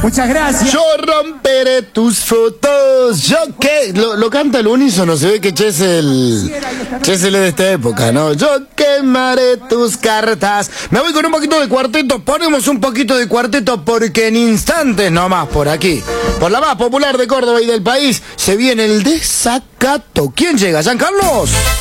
Muchas gracias. Yo romperé tus fotos. Yo qué. Lo canta el unísono. Se ve que Chesel es de esta época, ¿no? Yo quemaré tus cartas. Me voy con un poquito de cuarteto. Ponemos un poquito de cuarteto porque en instantes nomás por aquí, por la más popular de Córdoba y del país, se viene el desacato. ¿Quién llega? ¿Giancarlos?